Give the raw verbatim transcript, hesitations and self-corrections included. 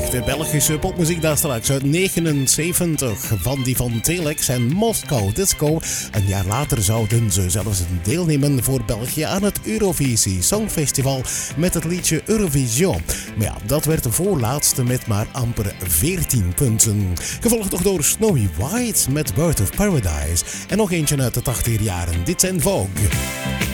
echte Belgische popmuziek daar straks uit negenenzeventig van die van Telex en Moscow Disco. Een jaar later zouden ze zelfs deelnemen voor België aan het Eurovisie Songfestival met het liedje Eurovision. Maar ja, dat werd de voorlaatste met maar amper veertien punten. Gevolgd nog door Snowy White met Bird of Paradise en nog eentje uit de tachtiger jaren. Dit zijn Vogue.